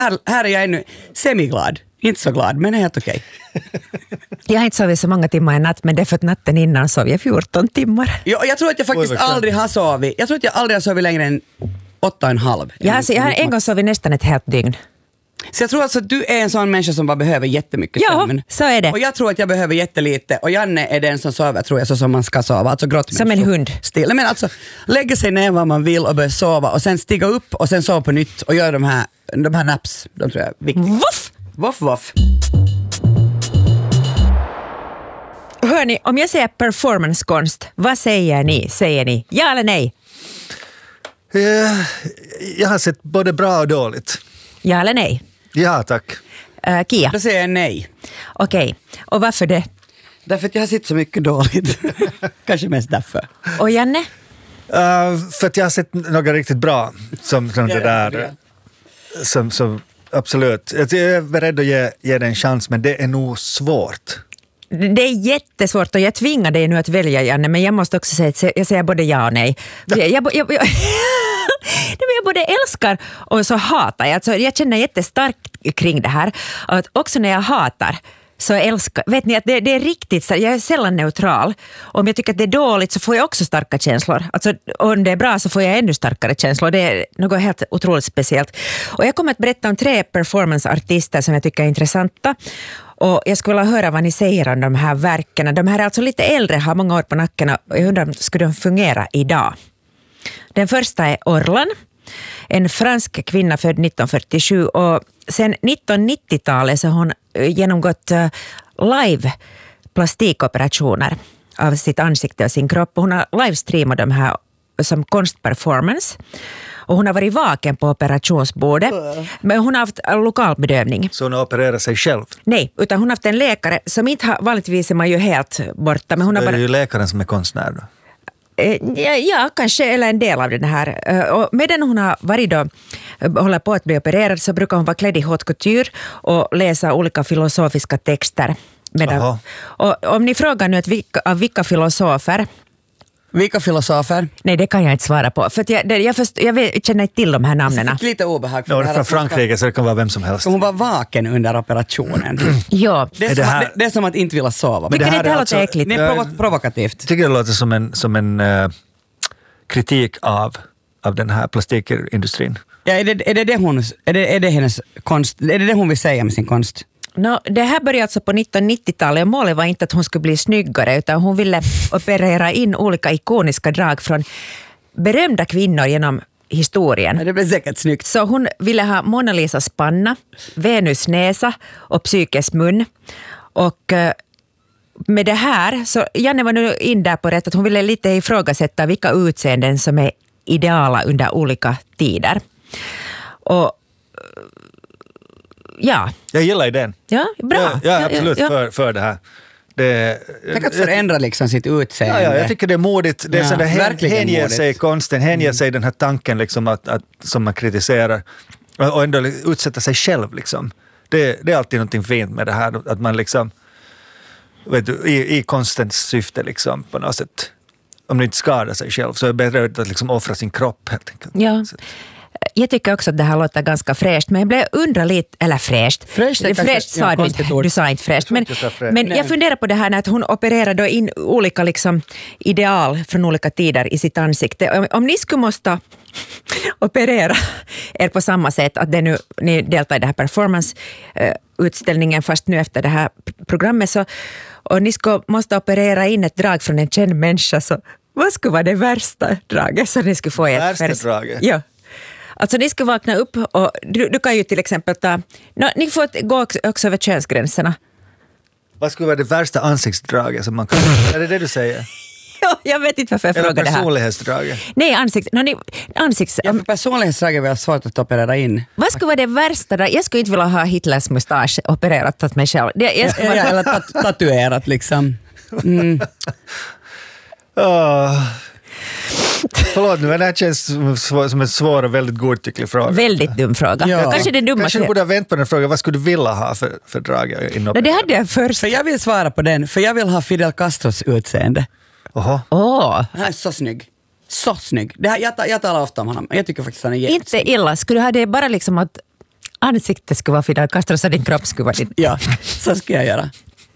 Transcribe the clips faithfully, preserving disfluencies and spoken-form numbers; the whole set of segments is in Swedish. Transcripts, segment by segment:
här, här är jag ännu semiglad. Inte så glad, men helt okej. Jag har inte sovit så många timmar i natt, men det är för att natten innan sov jag fjorton timmar. Jo, jag tror att jag faktiskt aldrig har sovit. Jag tror att jag aldrig har sovit längre än åtta och en halv. Jag har, jag har en gång sovit nästan ett helt dygn. Så jag tror alltså att du är en sån människa som bara behöver jättemycket sömn. Ja, så är det. Och jag tror att jag behöver jättelite. Och Janne är den som sover, tror jag, så som man ska sova. Alltså grått som en hund. Still. Men alltså, lägga sig ner vad man vill och börja sova. Och sen stiga upp och sen sova på nytt. Och göra de här, de här naps. De tror jag är viktiga. Voff! Voff, voff. Hörni, om jag säger performancekonst, vad säger ni? Säger ni ja eller nej? Uh, jag har sett både bra och dåligt. Ja eller nej? Ja, tack. Uh, Kia? Då säger jag nej. Okej, okay. Och varför det? Därför att jag har sett så mycket dåligt. Kanske mest därför. Och Janne? Uh, för att jag har sett något riktigt bra. Som, som det där. Som, som, absolut. Jag är beredd att ge, ge det en chans, men det är nog svårt. Det är jättesvårt och jag tvingar dig nu att välja, Janne, men jag måste också säga att jag säger både ja och nej. Jag, jag, jag, jag, jag både älskar och så hatar jag. Alltså, jag känner jättestarkt kring det här. Att också när jag hatar så älskar, vet ni att det, det är riktigt, jag är sällan neutral. Om jag tycker att det är dåligt så får jag också starka känslor. Alltså, om det är bra så får jag ännu starkare känslor. Det är något helt otroligt speciellt. Och jag kommer att berätta om tre performanceartister som jag tycker är intressanta. Och jag skulle vilja höra vad ni säger om de här verken. De här är alltså lite äldre, har många år på nacken och jag undrar, skulle de fungera idag? Den första är Orlan, en fransk kvinna född nitton fyrtiosju och sen nittonhundranittiotalet så har hon genomgått live plastikoperationer av sitt ansikte och sin kropp. Hon har livestreamat de här som konstperformance. Och hon har varit vaken på operationsbordet. Men hon har haft lokal bedövning. Så hon har opererat sig själv? Nej, utan hon har haft en läkare som inte har, vanligtvis är man ju helt borta. Men hon har det är bara, ju läkaren som är konstnär då? Ja, ja, kanske, eller en del av den här. Och medan hon har varit då, håller på att bli opererad så brukar hon vara klädd i haute couture och läsa olika filosofiska texter. Medan, och om ni frågar nu att vilka, av vilka filosofer. Vilka filosofer? Nej, det kan jag inte svara på. För att jag, det, jag, först, jag vet, känner inte till de här namnen. Jag fick lite obehag. För ja, det är från Frankrike så det kan vara vem som helst. Hon var vaken under operationen. Ja. Det är, är, det här, det, det är som att inte vilja sova. Men tycker det, det här låter äckligt? Det är provo- provokativt. Jag tycker det låter som en, som en uh, kritik av, av den här plastikindustrin. Ja, är det, är det, det, hon, är det, är det hennes konst? Är det det hon vill säga med sin konst? No, det här började alltså på nittonhundranittiotalet och målet var inte att hon skulle bli snyggare utan hon ville operera in olika ikoniska drag från berömda kvinnor genom historien. Ja, det blev säkert snyggt. Så hon ville ha Mona Lisas panna, Venus näsa och Psykes mun. Och med det här, så Janne var nu in där på rätt att hon ville lite ifrågasätta vilka utseenden som är ideala under olika tider. Och ja. Jag gillar idén. Ja, bra. Ja, ja absolut, ja, ja. För, för det här. Det, jag kan förändra liksom sitt utseende. Ja, ja, jag tycker det är modigt. Det är ja, sådär, hänger modigt. sig konsten, hänger mm. sig den här tanken liksom att, att, som man kritiserar. Och, och ändå utsätta sig själv liksom. Det, det är alltid någonting fint med det här. Att man liksom, vet du, i, i konstens syfte liksom på något sätt. Om man inte skadar sig själv så är det bättre att liksom offra sin kropp helt enkelt. Ja. Jag tycker också att det här låter ganska fräscht, men jag blev undra lite, eller fräscht. Fräscht, det fräscht sa du inte, du sa inte fräscht. Men, jag men jag funderar på det här när att hon opererade in olika liksom, ideal från olika tider i sitt ansikte. Om, om ni skulle måste operera er på samma sätt, att det nu, ni deltar i den här performance-utställningen fast nu efter det här programmet, så, och ni skulle måste operera in ett drag från en känd människa, så vad skulle vara det värsta draget som ni skulle få i ett värsta färs- draget? Ja. Alltså ni ska vakna upp och du, du kan ju till exempel ta, no, ni får gå också, också över könsgränserna. Vad skulle vara det värsta ansiktsdraget som man kan... Är det det du säger? Ja, jag vet inte varför jag Eller frågar det här. personlighetsdraget? Nej, ansikts... No, ni, ansikts ja, för personlighetsdraget är väl svårt att operera in. Vad skulle vara det värsta där? Jag skulle inte vilja ha Hitlers mustasch opererat åt mig själv. Det, jag skulle... ja, eller tat- tatuerat liksom. Mm. Oh. Förlåt nu, men det här känns som en svår och väldigt godtycklig fråga. Väldigt dum fråga. Ja. Kanske det dummaste. Kanske du borde ha vänt på den frågan. Vad skulle du vilja ha för, för drag? No, det hade jag först. För jag vill svara på den, för jag vill ha Fidel Castros utseende. Oho. Åh. Han är så snygg. Så snygg. Det här, jag, jag talar ofta om honom. Jag tycker faktiskt han är jättesnygg. Inte illa. Skulle du ha det bara liksom att ansikte skulle vara Fidel Castro så din kropp skulle vara din. Ja, så ska jag göra.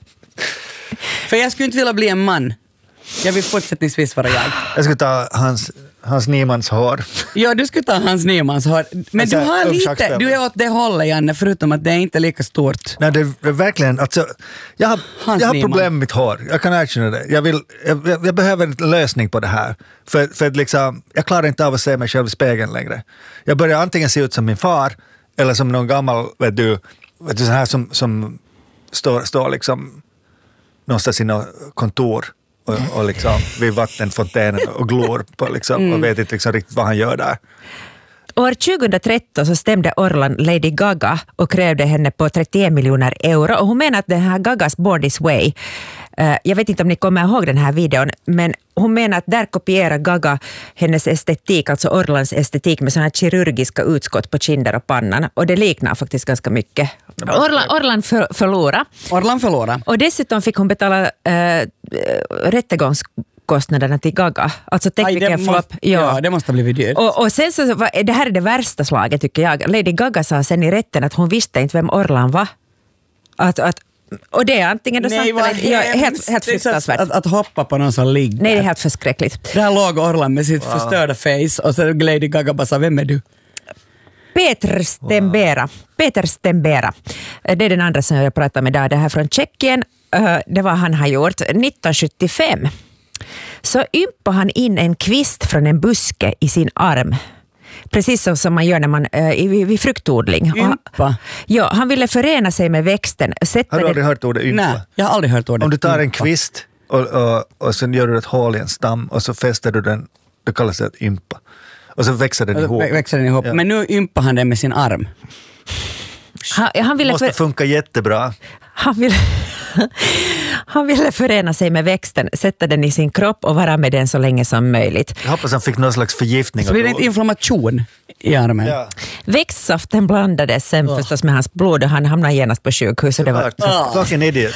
För jag skulle inte vilja bli en man. Jag vill fortsättningsvis vara jag. Jag skulle ta hans, hans Niemans hår. Ja, du skulle ta Hans Niemans hår. Men Alltså, du har lite, du är åt det hållet, Janne, förutom att det är inte lika stort. Nej, det är verkligen, alltså, jag har, Hans jag har Niemann. problem med mitt hår. Jag kan erkänna det. Jag, vill, jag, jag, jag behöver en lösning på det här. För, för att liksom, jag klarar inte av att se mig själv i spegeln längre. Jag börjar antingen se ut som min far eller som någon gammal, vet du, vet du så här som, som står, står liksom någonstans i något kontor och, och liksom vid vattenfontänen och glor på liksom, mm. och vet inte liksom riktigt vad han gör där. År tjugohundratretton så stämde Orlan Lady Gaga och krävde henne på trettioen miljoner euro. Och hon menar att den här Gagas Born This Way, uh, jag vet inte om ni kommer ihåg den här videon, men hon menar att där kopierar Gaga hennes estetik, alltså Orlans estetik med sådana här kirurgiska utskott på kinder och pannan. Och det liknar faktiskt ganska mycket. Orlan, Orlan för, förlorade. Orlan förlorade. Och dessutom fick hon betala uh, rättegångs kostnaderna till Gaga. Alltså teknikerflopp. Ja. ja, det måste ha blivit dyrt. Och, och sen så, det här är det värsta slaget tycker jag. Lady Gaga sa sen i rätten att hon visste inte vem Orlan var. Att, att, och det är antingen då Nej, sant eller ja, helt, helt fruktansvärt. Att, att hoppa på någon som ligger. Nej, det är helt förskräckligt. Där låg Orlan med sitt wow. förstörda face och så Lady Gaga bara sa, vem är du? Peter Stembera. Wow. Peter Stembera. Det är den andra som jag pratar med där. Det här från Tjeckien. Det var han har gjort nittonhundrasjuttiofem. Så ympade han in en kvist från en buske i sin arm. Precis så som man gör när man äh, vid, vid fruktodling. Ympa? Ja, han ville förena sig med växten. Har du aldrig hört ordet ympa? Nej, jag har aldrig hört ordet. Om du tar en ympa. kvist och, och, och sen gör du ett hål i en stam och så fäster du den, det kallas det att ympa. Och så växer den ihop. Växer den ihop. Ja. Men nu ympar han den med sin arm. Han, han ville måste för... funka jättebra. Han ville... Han ville förena sig med växten, sätta den i sin kropp och vara med den så länge som möjligt. Jag hoppas han fick någon slags förgiftning. Så blir det inte inflammation i armen? Ja. Växtsaften blandades sen oh. förstås med hans blod och han hamnade genast på sjukhus. Det var... oh. Fucking idiot.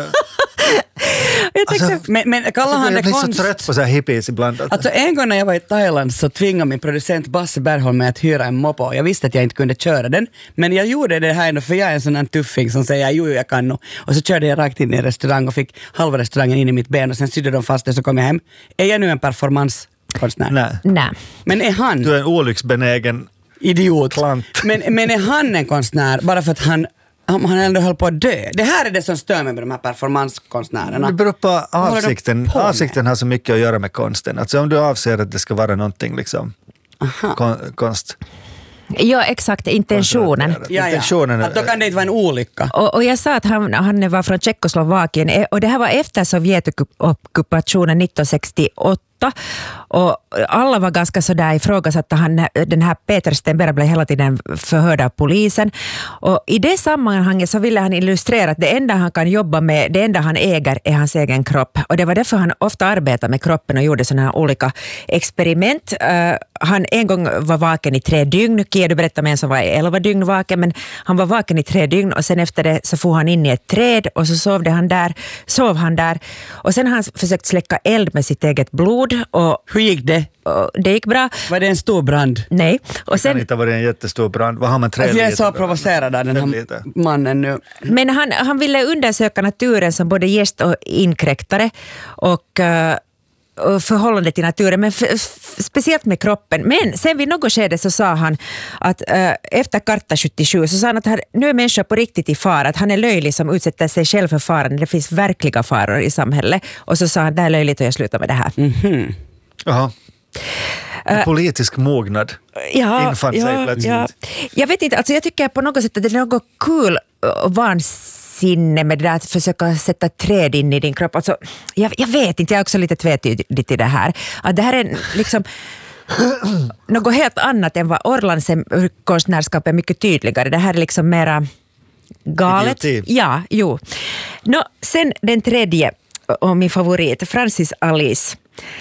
Jag tänkte, alltså, men, men kallar han jag det blir konst? så trött på så här hippies ibland. Alltså en gång när jag var i Thailand så tvingade min producent Basse Bergholm mig att hyra en moppo. Jag visste att jag inte kunde köra den, men jag gjorde det här ändå för jag är en sån här tuffing som säger jo, jag kan nog. Och så körde jag rakt in i en restaurang och fick halva restaurangen in i mitt ben och sen sydde de fast det så kom jag hem. Är jag nu en performanskonstnär? Nej. Nej. Men är han... Du är en olycksbenägen idiot. Klant. Men, men är han en konstnär bara för att han Han, han ändå höll på att dö. Det här är det som stör mig med de här performanskonstnärerna. Det beror på avsikten. På avsikten har så mycket att göra med konsten. Alltså om du avser att det ska vara någonting liksom kon, konst. Ja, exakt. Intentionen. Ja, ja. Intentionen att då kan det inte vara en olycka. Och, och jag sa att han, han var från Tjeckoslovakien och det här var efter Sovjetockupationen nittonhundrasextioåtta. Och alla var ganska sådär ifrågasatta. Han, den här Peter Stembera blev hela tiden förhörd av polisen. Och i det sammanhanget så ville han illustrera att det enda han kan jobba med, det enda han äger är hans egen kropp. Och det var därför han ofta arbetade med kroppen och gjorde sådana här olika experiment. Uh, han en gång var vaken i tre dygn. Kia, du berättade med en som var elva dygn vaken, men han var vaken i tre dygn och sen efter det så får han in i ett träd och så sov han där. Sov han där. Och sen har han försökt släcka eld med sitt eget blod. Och hur gick det? Det gick bra. Var det en stor brand? Nej. Och det sen, kan inte ha varit en jättestor brand. Vad har man tre alltså jag är så liter? provocerad av den här mannen nu. Men han, han ville undersöka naturen som både gäst och inkräktare och, uh, och förhållande till naturen, men f- f- speciellt med kroppen. Men sen vid något skede så sa han att uh, efter Karta sjuttiosju så sa han att här, nu är människa på riktigt i fara, att han är löjlig som utsätter sig själv för faran. Det finns verkliga faror i samhället. Och så sa han, det är löjligt och jag slutar med det här. Mm-hmm. Jaha. En politisk mognad ja, infann sig ja, plötsligt. Ja. Jag vet inte, alltså jag tycker på något sätt att det är något kul och vansinne med det där att försöka sätta träd in i din kropp. Alltså, jag, jag vet inte, jag är också lite tvetydig till det här. Att det här är liksom något helt annat än vad Orlans konstnärskap är mycket tydligare. Det här är liksom mera galet. Idioti. Ja, jo. Nå, sen den tredje och min favorit, Francis Alice.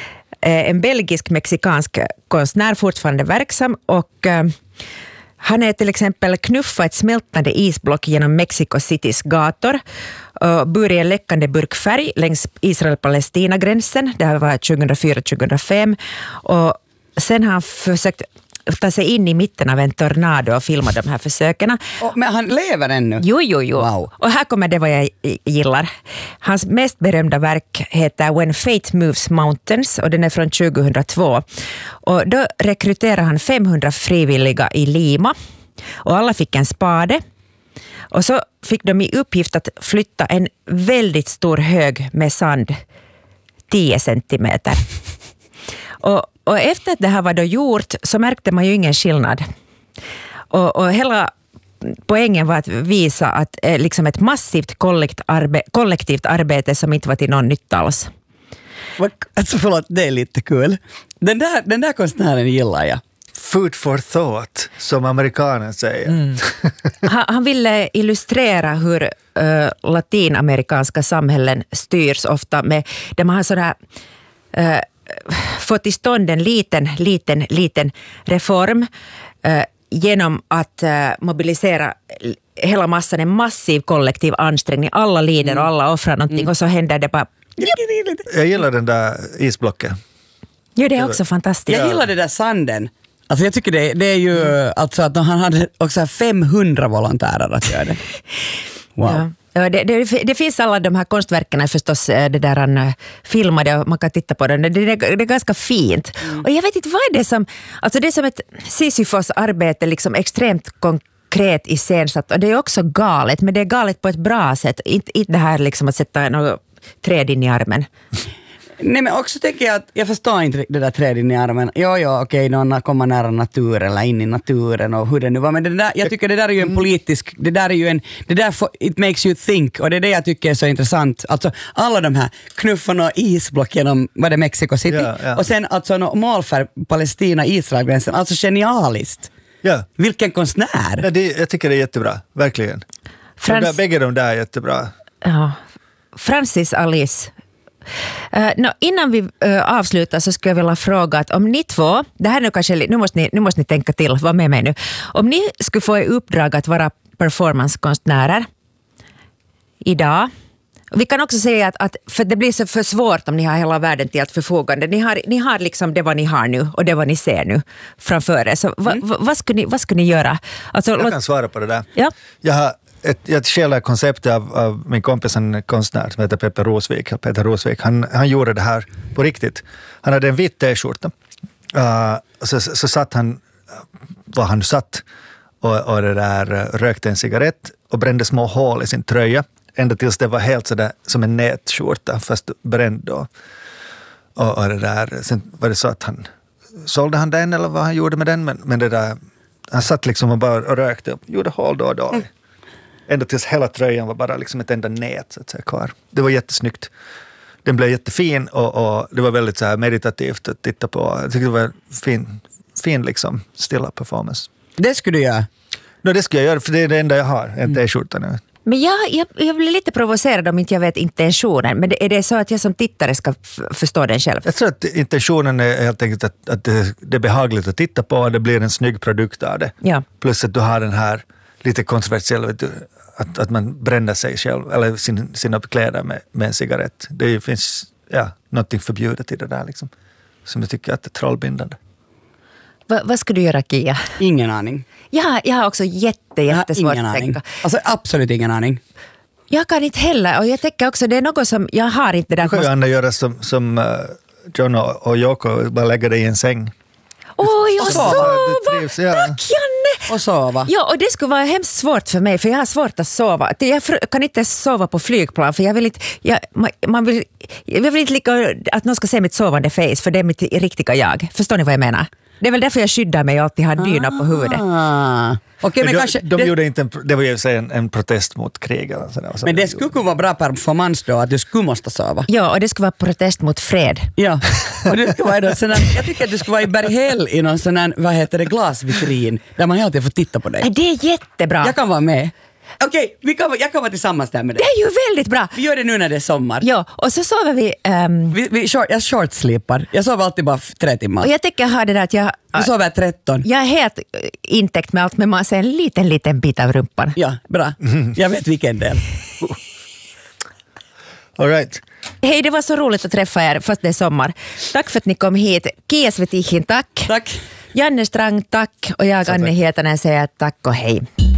En belgisk-mexikansk konstnär, fortfarande verksam, och eh, han är till exempel knuffa ett smältande isblock genom Mexico Citys gator och bor i en läckande burk färg längs Israel-Palestina-gränsen. Det här var tjugohundrafyra tjugohundrafem och sen har han försökt ta sig in i mitten av en tornado och filma de här försöken. Oh, men han lever ännu? Jo, jo, jo. Wow. Och här kommer det vad jag gillar. Hans mest berömda verk heter When Fate Moves Mountains och den är från tjugohundratvå. Och då rekryterar han femhundra frivilliga i Lima och alla fick en spade. Och så fick de i uppgift att flytta en väldigt stor hög med sand tio centimeter. Och, och efter att det här var då gjort så märkte man ju ingen skillnad. Och, och hela poängen var att visa att eh, liksom ett massivt kollektivt, arbe- kollektivt arbete som inte var till någon nytta alls. Alltså förlåt, det är lite kul. Den där, den där konstnären gillar jag. Food for thought, som amerikanen säger. Mm. han, han ville illustrera hur uh, latinamerikanska samhällen styrs ofta med, där man har sådär uh, fått till stånd en liten, liten, liten reform uh, genom att uh, mobilisera hela massan, en massiv kollektiv ansträngning. Alla lider och alla offrar någonting mm. och så händer det bara... Jag gillar den där isblocken. Jo, det är också fantastiskt. Jag gillar det där sanden. Alltså jag tycker det, det är ju mm. alltså att han hade också femhundra volontärer att göra det. Wow. Ja. Ja, det, det, det finns alla de här konstverken förstås, det där han filmade och man kan titta på den. Det, det, det är ganska fint. Mm. Och jag vet inte vad är det som, alltså det är som ett Sisyfos arbete, liksom extremt konkret iscensatt och det är också galet, men det är galet på ett bra sätt. Inte, inte det här liksom att sätta något träd in i armen. Nej, men också tänker jag att jag förstår inte det där träd in i armen. Ja, ja, okej, någon kommer nära naturen eller in i naturen och hur det nu var. Men det där, jag tycker det där är ju en politisk, det där är ju en, det där for, it makes you think och det är det jag tycker är så intressant. Alltså alla de här knuffarna och isblock genom, vad det Mexico City ja, ja. och sen alltså no, målfärg Palestina-Israel-gränsen, alltså genialiskt. Ja. Vilken konstnär! Ja, det, jag tycker det är jättebra, verkligen. Frans... De där, bägge de där är jättebra. Ja. Francis Alice. Uh, no, innan vi uh, avslutar så skulle jag vilja fråga att om ni två, det här nu kanske, nu måste ni, nu måste ni tänka till, var med mig nu. Om ni skulle få i uppdrag att vara performancekonstnärer idag, vi kan också säga att, att för det blir så för svårt om ni har hela världen till att förfogande. Ni har, ni har liksom det vad ni har nu och det vad ni ser nu framför er. Så va, mm. va, vad, skulle ni, vad skulle ni göra? Alltså, jag kan svara på det där. Ja. Jag har ett, jag själv ett koncept av, av min kompis, en konstnär som heter Peter Rosvik. Peter Rosvik. Han, han gjorde det här på riktigt. Han hade en vit t-skjorta. Uh, så, så satt han, var han satt och, och det där, rökte en cigarett och brände små hål i sin tröja. Ända tills det var helt sådär som en nätskjorta fast bränd då. Och, och det där, sen var det så att han sålde han den eller vad han gjorde med den, men, men det där, han satt liksom och bara och rökte och gjorde hål då och då. Mm. Ända tills hela tröjan var bara liksom ett enda nät så att säga kvar. Det var jättesnyggt. Den blev jättefin och, och det var väldigt så här meditativt att titta på. Jag tyckte det var fin, fin liksom stilla performance. Det skulle du göra? No, det skulle jag göra för det är det enda jag har, en t-skjorta nu. Men jag, jag, jag blir lite provocerad om inte jag vet intentionen. Men det, är det så att jag som tittare ska f- förstå den själv? Jag tror att intentionen är helt enkelt att, att det, det är behagligt att titta på och det blir en snygg produkt av det. Ja. Plus att du har den här lite kontroversiella, att, att man bränner sig själv eller sin, sina kläder med, med en cigarett. Det finns ja, någonting förbjudet i det där liksom, som jag tycker att det är trollbindande. Va, vad ska du göra, Kia? Ingen aning. Ja, jag har också jätte, jättesvårt att tänka. Alltså absolut ingen aning. Jag kan inte heller, och jag tänker också, det är något som jag har inte där. Du kan ju Anna göra som, som uh, John och, och Yoko, bara lägga dig i en säng. Oj, och, och sova! sova. Trivs, ja. Tack, Janne! Och sova. Ja, och det skulle vara hemskt svårt för mig, för jag har svårt att sova. Jag kan inte sova på flygplan, för jag vill inte, jag, man vill, jag vill inte lika att någon ska se mitt sovande face, för det är mitt riktiga jag. Förstår ni vad jag menar? Det är väl därför jag skyddar mig och alltid har dyna ah. på huvudet. Okay, men de, kanske, de det, gjorde inte en, det var ju en, en protest mot krig. Eller sådär, men det skulle kunna vara bra performance då, att du skulle måste sova. Ja, och det skulle vara protest mot fred. Ja, och det skulle vara sån här, jag tycker att du skulle vara i Berghäll i någon sån här, vad heter det, glasvitrin, där man helt får titta på dig. Det är jättebra. Jag kan vara med. Okej, vi kan, jag kan vara tillsammans där med dig. Det är ju väldigt bra. Vi gör det nu när det är sommar. Ja, och så sover vi... Um... vi, vi short, jag shortslipar. Jag sover alltid bara tre timmar. Och jag tänker ha det där att jag... Du sover tretton. Jag är helt intäckt med allt, men man ser en liten, liten bit av rumpan. Ja, bra. Jag vet vilken del. All right. Hej, det var så roligt att träffa er fast det är sommar. Tack för att ni kom hit. Kia Svetihin, tack. Tack. Janne Strang, tack. Och jag, Anne Hietanen, säger tack och hej.